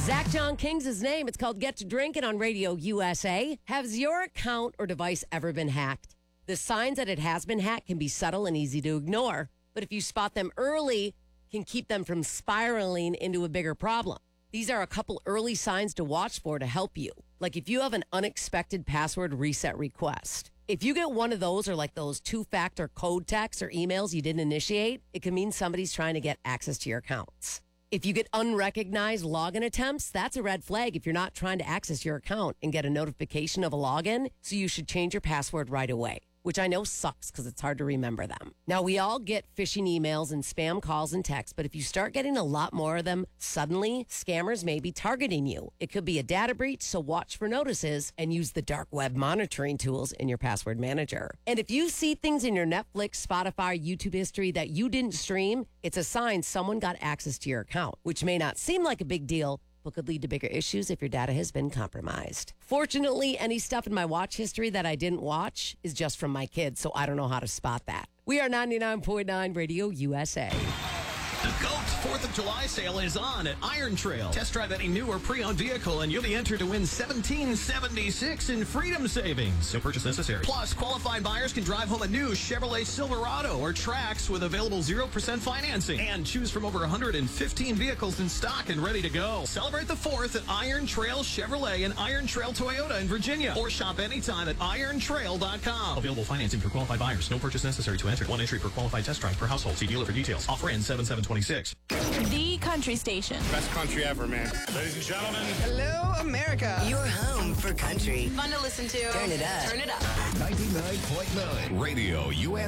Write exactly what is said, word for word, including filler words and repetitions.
Zach John King's his name. It's called Get to Drinking on Radio U S A. Has your account or device ever been hacked? The signs that it has been hacked can be subtle and easy to ignore, but if you spot them early, can keep them from spiraling into a bigger problem. These are a couple early signs to watch for to help you. Like if you have an unexpected password reset request. If you get one of those or like those two-factor code texts or emails you didn't initiate, it can mean somebody's trying to get access to your accounts. If you get unrecognized login attempts, that's a red flag if you're not trying to access your account and get a notification of a login, so you should change your password right away, which I know sucks because it's hard to remember them. Now, we all get phishing emails and spam calls and texts, but if you start getting a lot more of them, suddenly scammers may be targeting you. It could be a data breach, so watch for notices and use the dark web monitoring tools in your password manager. And if you see things in your Netflix, Spotify, YouTube history that you didn't stream, it's a sign someone got access to your account, which may not seem like a big deal, but could lead to bigger issues if your data has been compromised. Fortunately, any stuff in my watch history that I didn't watch is just from my kids, so I don't know how to spot that. We are ninety-nine point nine Radio U S A. The GOAT fourth of July sale is on at Iron Trail. Test drive any new or pre-owned vehicle and you'll be entered to win seventeen seventy-six in freedom savings. No purchase necessary. Plus, qualified buyers can drive home a new Chevrolet Silverado or Trax with available zero percent financing and choose from over one hundred fifteen vehicles in stock and ready to go. Celebrate the fourth at Iron Trail Chevrolet and Iron Trail Toyota in Virginia, or shop anytime at iron trail dot com. Available financing for qualified buyers. No purchase necessary to enter. One entry per qualified test drive per household. See dealer for details. Offer ends seven seven twenty-six. The country station. Best country ever, man. Ladies and gentlemen. Hello, America. Your home for country. Fun to listen to. Turn it up. Turn it up. ninety-nine point nine Radio U S A.